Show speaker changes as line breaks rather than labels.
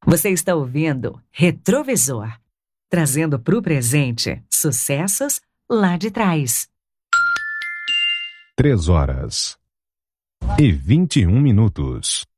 Você está ouvindo Retrovisor, trazendo para o presente sucessos lá de trás.
3h21.